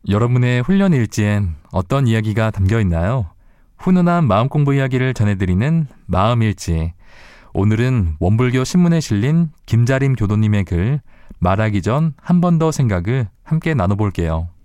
여러분의 훈련 일지엔 어떤 이야기가 담겨 있나요? 훈훈한 마음 공부 이야기를 전해드리는 마음일지. 오늘은 원불교 신문에 실린 김자림 교도님의 글 말하기 전 한 번 더 생각을 함께 나눠볼게요.